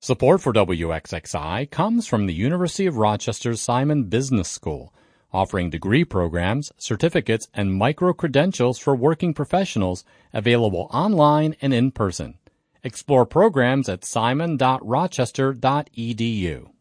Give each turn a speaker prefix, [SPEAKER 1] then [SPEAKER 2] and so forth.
[SPEAKER 1] Support for WXXI comes from the University of Rochester's Simon Business School, offering degree programs, certificates, and micro-credentials for working professionals available online and in person. Explore programs at simon.rochester.edu.